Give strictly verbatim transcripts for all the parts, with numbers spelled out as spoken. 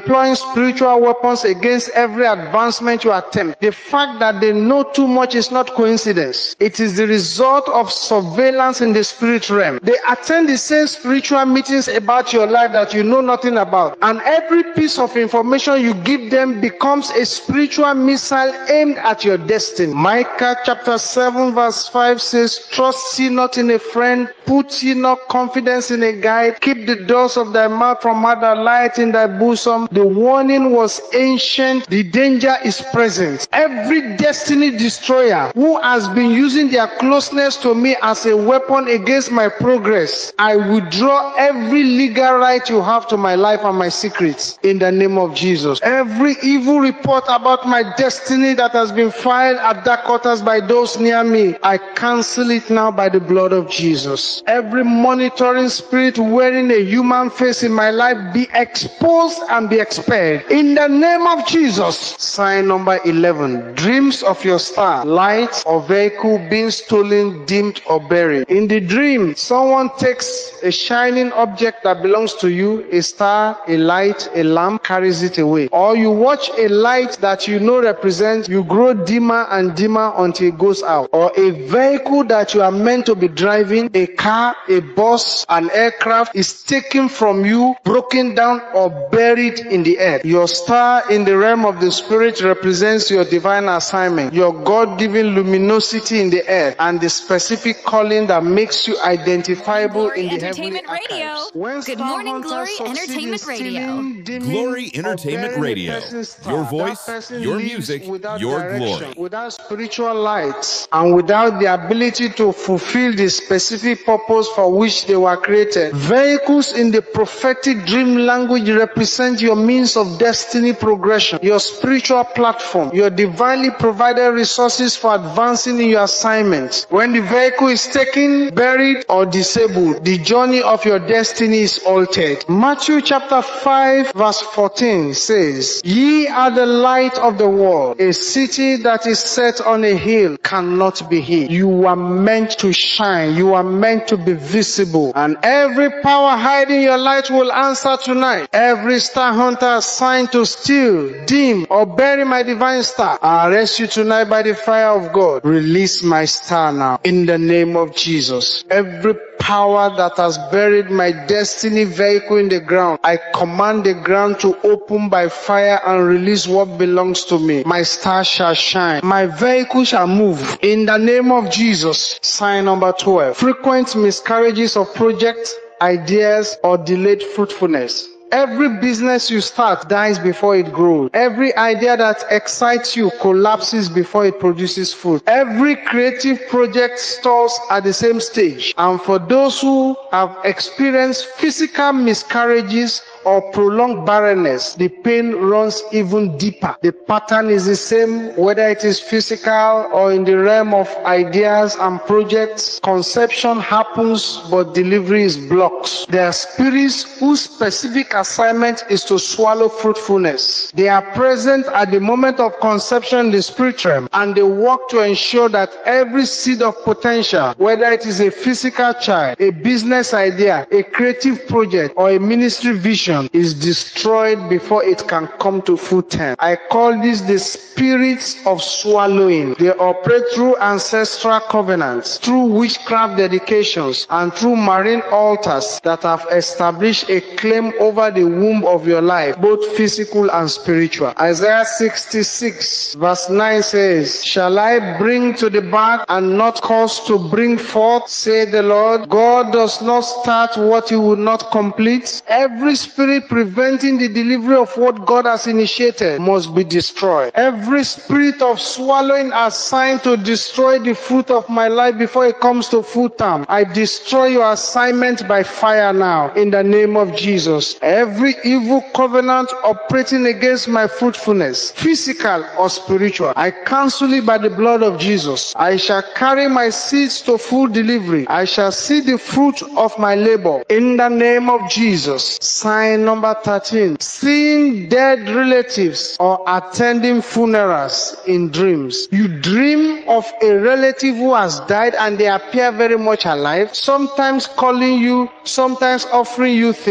deploying spiritual weapons against every advancement you attempt. The fact that they know too much is not coincidence. It is the result of surveillance in the spirit realm. They attend the same spiritual meetings about your life that you know nothing about. And every piece of information you give them becomes a spiritual missile aimed at your destiny. Micah chapter seven verse five says, trust ye not in a friend, put ye not confidence in a guide, keep the doors of thy mouth from other light in thy bosom. The warning was ancient, the danger is present. Every destiny destroyer who has been using their closeness to me as a weapon against my progress, I withdraw every legal right you have to my life and my secrets in the name of Jesus. Every evil report about my destiny that has been filed at dark quarters by those near me, I cancel it now by the blood of Jesus. Every monitoring spirit wearing a human face in my life be exposed and be expelled in the name of Jesus. Sign number eleven. Dreams of your star, light or vehicle being stolen, dimmed or buried. In the dream, someone takes a shining object that belongs to you, a star, a light, a lamp, carries it away. Or you watch a light that you know represents, you grow dimmer and dimmer until it goes out. Or a vehicle that you are meant to be driving, a car, a bus, an aircraft, is taken from you, broken down or buried in the earth. Your star in the realm of the spirit represents your divine assignment, your God-given luminosity in the earth, and the specific calling that makes you identifiable Glory in the Entertainment heavenly Radio. archives. When Good star morning, hunters Glory succeed in Entertainment Radio. stealing, dimming, Glory or Entertainment burying a Radio. person's star, Your that voice, person your lives music, without your direction, glory. without spiritual light, and without the ability to fulfill the specific purpose for which they were created. Vehicles in the prophetic dream language represent your means of destiny progression, your spiritual platform, your divinely provided resources for advancing in your assignment. When the vehicle is taken, buried, or disabled, the journey of your destiny is altered. Matthew chapter five verse fourteen says, ye are the light of the world. A city that is set on a hill cannot be hid. You are meant to shine. You are meant to be visible. And every power hiding your light will answer tonight. Every star hunter assigned to steal, dim, or bury my divine star, I arrest you tonight by the fire of God. Release my star now in the name of Jesus. Every power that has buried my destiny vehicle in the ground, I command the ground to open by fire and release what belongs to me. My star shall shine. My vehicle shall move in the name of Jesus. Sign number twelve. Frequent miscarriages of projects, ideas, or delayed fruitfulness. Every business you start dies before it grows. Every idea that excites you collapses before it produces fruit. Every creative project stalls at the same stage. And for those who have experienced physical miscarriages or prolonged barrenness, the pain runs even deeper. The pattern is the same, whether it is physical or in the realm of ideas and projects. Conception happens, but delivery is blocked. There are spirits whose specific assignment is to swallow fruitfulness. They are present at the moment of conception in the spirit realm, and they work to ensure that every seed of potential, whether it is a physical child, a business idea, a creative project, or a ministry vision, is destroyed before it can come to full term. I call this the spirits of swallowing. They operate through ancestral covenants, through witchcraft dedications, and through marine altars that have established a claim over the womb of your life, both physical and spiritual. Isaiah sixty-six verse nine says, shall I bring to the bud and not cause to bring forth, say the Lord? God does not start what he will not complete. Every spirit preventing the delivery of what God has initiated must be destroyed. Every spirit of swallowing assigned to destroy the fruit of my life before it comes to full term, I destroy your assignment by fire now in the name of Jesus. Every evil covenant operating against my fruitfulness, physical or spiritual, I cancel it by the blood of Jesus. I shall carry my seeds to full delivery. I shall see the fruit of my labor in the name of Jesus. Sign number thirteen. Seeing dead relatives or attending funerals in dreams. You dream of a relative who has died and they appear very much alive, sometimes calling you, sometimes offering you things.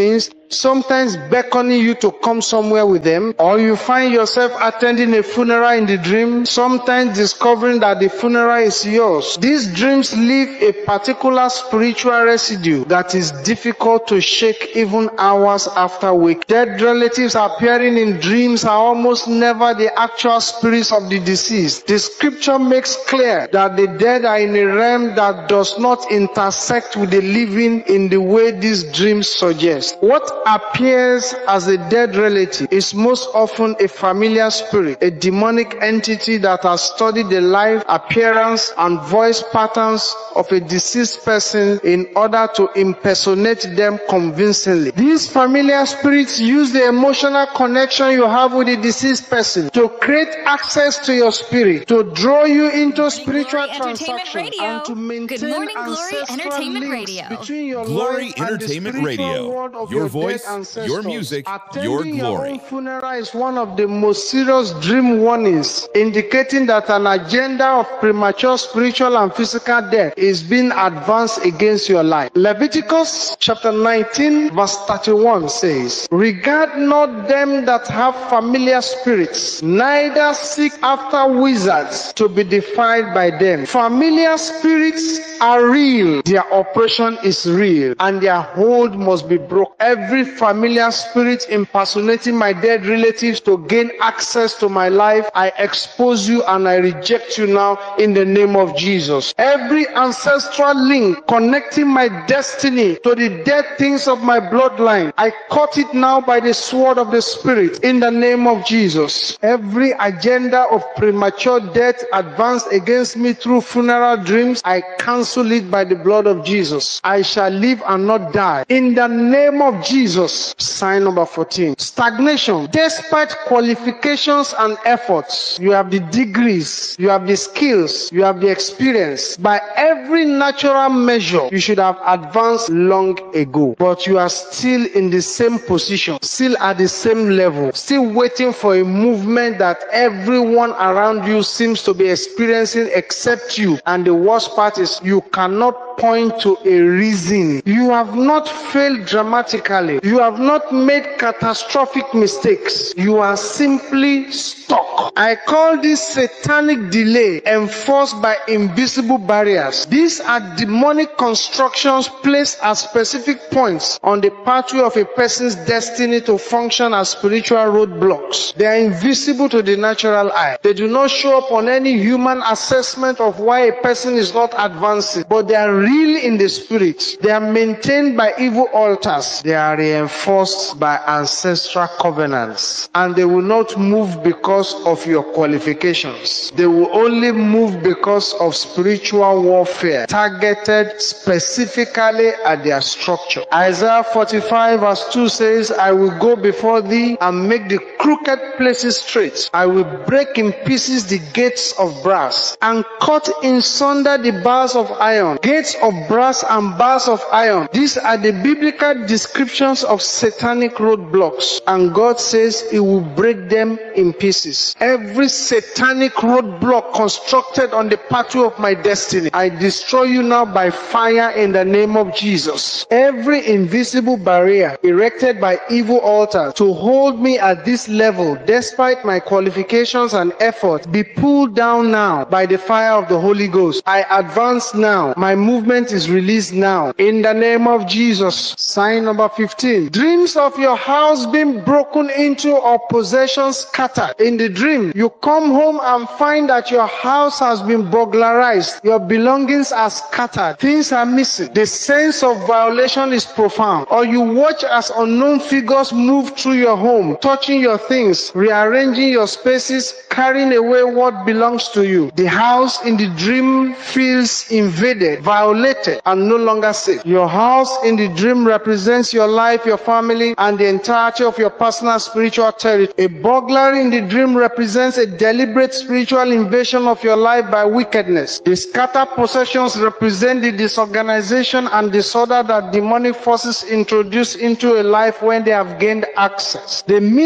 sometimes beckoning you to come somewhere with them, or you find yourself attending a funeral in the dream, sometimes discovering that the funeral is yours. These dreams leave a particular spiritual residue that is difficult to shake even hours after wake. Dead relatives appearing in dreams are almost never the actual spirits of the deceased. The scripture makes clear that the dead are in a realm that does not intersect with the living in the way these dreams suggest. What appears as a dead relative is most often a familiar spirit, a demonic entity that has studied the life, appearance, and voice patterns of a deceased person in order to impersonate them convincingly. These familiar spirits use the emotional connection you have with the deceased person to create access to your spirit, to draw you into spiritual transactions, and to maintain Good morning, Glory ancestral Entertainment links Radio. between your Glory life Entertainment and the spiritual Radio. world of Your your voice, dead ancestors. your music, Attending your your glory. own funeral is one of the most serious dream warnings, indicating that an agenda of premature spiritual and physical death is being advanced against your life. Leviticus chapter nineteen verse thirty-one says, "Regard not them that have familiar spirits, neither seek after wizards to be defied by them." Familiar spirits are real. Their operation is real, and their hold must be broken. Every familiar spirit impersonating my dead relatives to gain access to my life, I expose you and I reject you now in the name of Jesus. Every ancestral link connecting my destiny to the dead things of my bloodline, I cut it now by the sword of the Spirit in the name of Jesus. Every agenda of premature death advanced against me through funeral dreams, I cancel it by the blood of Jesus. I shall live and not die in the name of Jesus. Sign number fourteen. Stagnation. Despite qualifications and efforts, you have the degrees, you have the skills, you have the experience. By every natural measure, you should have advanced long ago, but you are still in the same position, still at the same level, still waiting for a movement that everyone around you seems to be experiencing except you. And the worst part is you cannot point to a reason. You have not failed dramatically. You have not made catastrophic mistakes. You are simply stuck. I call this satanic delay enforced by invisible barriers. These are demonic constructions placed at specific points on the pathway of a person's destiny to function as spiritual roadblocks. They are invisible to the natural eye. They do not show up on any human assessment of why a person is not advancing, but they are real in the spirit. They are maintained by evil altars. They are reinforced by ancestral covenants, and they will not move because of your qualifications. They will only move because of spiritual warfare targeted specifically at their structure. Isaiah forty-five verse two says, "I will go before thee and make the crooked places straight. I will break in pieces the gates of brass and cut in sunder the bars of iron." Gates of brass and bars of iron. These are the biblical descriptions of satanic roadblocks, and God says He will break them in pieces. Every satanic roadblock constructed on the pathway of my destiny, I destroy you now by fire in the name of Jesus. Every invisible barrier erected by evil altars to hold me at this level, despite my qualifications and effort, be pulled down now by the fire of the Holy Ghost. I advance now. My movement is released now in the name of Jesus. Sign number fifteen. Dreams of your house being broken into or possessions scattered. In the dream, you come home and find that your house has been burglarized. Your belongings are scattered. Things are missing. The sense of violation is profound. Or you watch as unknown figures move through your home, touching your things, rearranging your spaces, carrying away what belongs to you. The house in the dream feels invaded, violated, and no longer safe. Your house in the dream represents your life, your family, and the entirety of your personal spiritual territory. A burglary in the dream represents a deliberate spiritual invasion of your life by wickedness. The scattered possessions represent the disorganization and disorder that demonic forces introduce into a life when they have gained access. The missing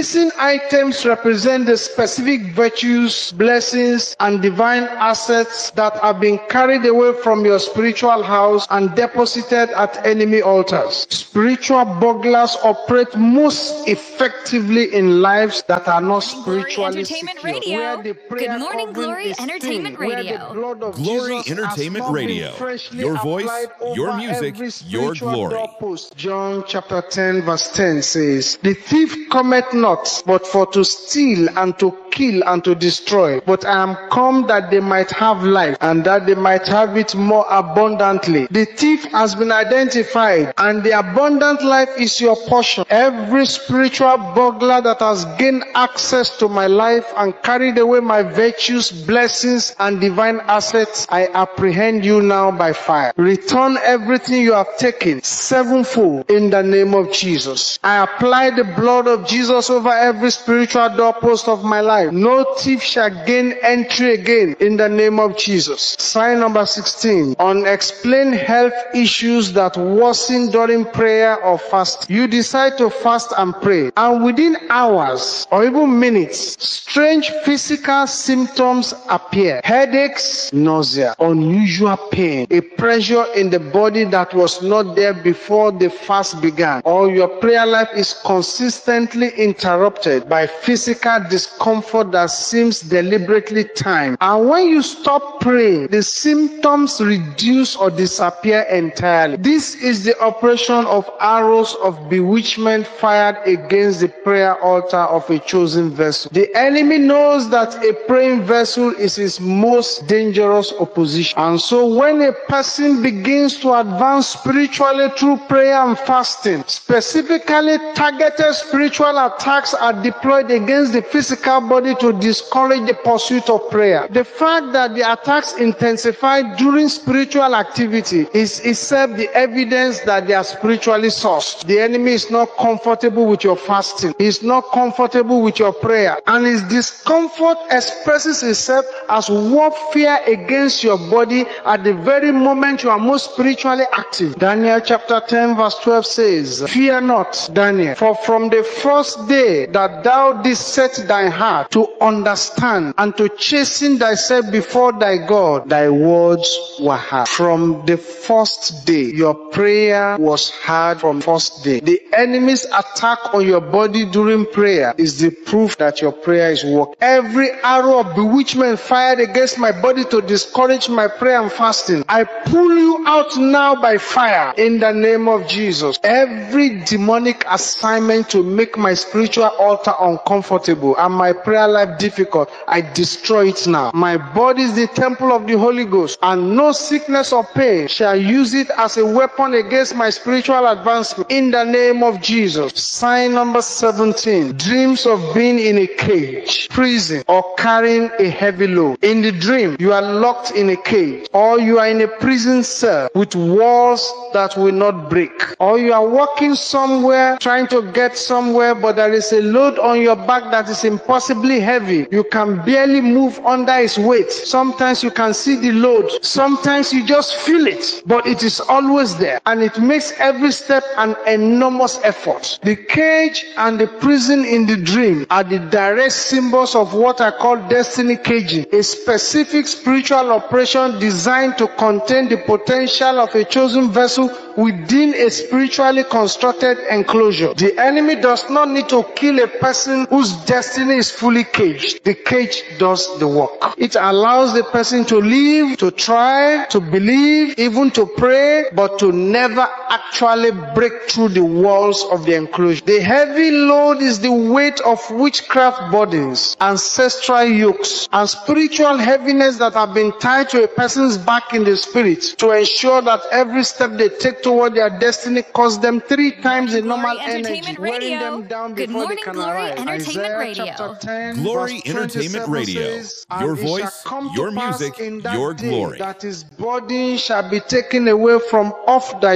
items represent the specific virtues, blessings, and divine assets that have been carried away from your spiritual house and deposited at enemy altars. Spiritual burglars operate most effectively in lives that are not spiritually secure. Where the prayer Good morning, Glory Entertainment Radio. Glory Entertainment Radio. Your voice, your music, your glory. John chapter ten verse ten says, "The thief cometh not, but for to steal and to kill and to destroy. But I am come that they might have life, and that they might have it more abundantly." The thief has been identified, and the abundant life is your portion. Every spiritual burglar that has gained access to my life and carried away my virtues, blessings, and divine assets, I apprehend you now by fire. Return everything you have taken sevenfold in the name of Jesus. I apply the blood of Jesus over every spiritual doorpost of my life. No thief shall gain entry again in the name of Jesus. Sign number sixteen. Unexplained health issues that worsen during prayer or fast. You decide to fast and pray, and within hours or even minutes, strange physical symptoms appear. Headaches, nausea, unusual pain, a pressure in the body that was not there before the fast began. Or your prayer life is consistently interrupted by physical discomfort that seems deliberately timed. And when you stop praying, the symptoms reduce or disappear entirely. This is the operation of arrows of bewitchment fired against the prayer altar of a chosen vessel. The enemy knows that a praying vessel is his most dangerous opposition. And so when a person begins to advance spiritually through prayer and fasting, specifically targeted spiritual attacks are deployed against the physical body to discourage the pursuit of prayer. The fact that the attacks intensify during spiritual activity is itself the evidence that they are spiritually sourced. The enemy is not comfortable with your fasting. He is not comfortable with your prayer. And his discomfort expresses itself as warfare against your body at the very moment you are most spiritually active. Daniel chapter ten verse twelve says, "Fear not, Daniel, for from the first day that thou didst set thy heart to understand and to chasten thyself before thy God, thy words were heard." From the first day, your prayer was heard. From first day, the enemy's attack on your body during prayer is the proof that your prayer is working. Every arrow of bewitchment fired against my body to discourage my prayer and fasting, I pull you out now by fire in the name of Jesus. Every demonic assignment to make my spiritual altar uncomfortable and my prayer life difficult, I destroy it now. My body is the temple of the Holy Ghost, and no sickness or pain shall use it as a weapon against my spiritual advancement in the name of Jesus. Sign number seventeen. Dreams of being in a cage, prison, or carrying a heavy load. In the dream, you are locked in a cage, or you are in a prison cell with walls that will not break, or you are walking somewhere trying to get somewhere, but there is a load on your back that is impossibly heavy. You can barely move under its weight. Sometimes you can see the load, sometimes you just feel it, but it is always there, and it makes every step an enormous effort. The cage and the prison in the dream are the direct symbols of what I call destiny caging, a specific spiritual operation designed to contain the potential of a chosen vessel within a spiritually constructed enclosure. The enemy does not need to kill a person whose destiny is fully caged. The cage does the work. It allows the person to live, to try, to believe, even to pray, but to never actually break through the walls of the enclosure. The heavy load is the weight of witchcraft burdens, ancestral yokes, and spiritual heaviness that have been tied to a person's back in the spirit to ensure that every step they take toward their destiny costs them three times the normal energy, wearing them down Good before morning, they can Glory arrive. Entertainment Isaiah Radio. chapter ten, Glory verse Entertainment twenty-seven Radio. says, "And Your it shall voice, come to your pass music, in that your day glory." that his burden shall be taken away from off thy shoulder,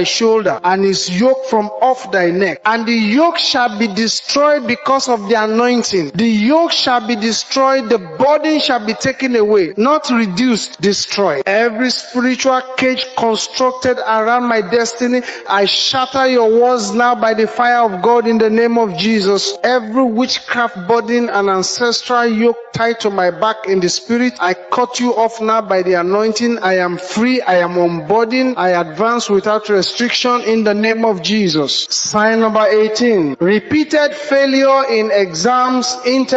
shoulder, and his yoke from off thy neck. And the yoke shall be destroyed because of the anointing. The yoke shall be destroyed, the burden shall be taken away, not reduced, destroyed. Every spiritual cage constructed around my destiny, I shatter your walls now by the fire of God in the name of Jesus. Every witchcraft burden and ancestral yoke tied to my back in the spirit, I cut you off now by the anointing. I am free, I am unburdened, I advance without restriction in the name of Jesus. Sign number eighteen. Repeated failure in exams, inter